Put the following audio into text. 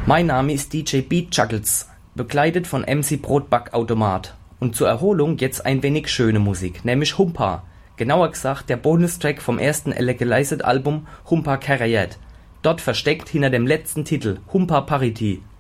Mein Name ist DJ Beat Juggles, begleitet von MC Brotbackautomat. Und zur Erholung jetzt ein wenig schöne Musik, nämlich Humpa. Genauer gesagt der Bonustrack vom ersten Elegalized Album Humpa Karayet. Dort versteckt hinter dem letzten Titel Humpa Parity.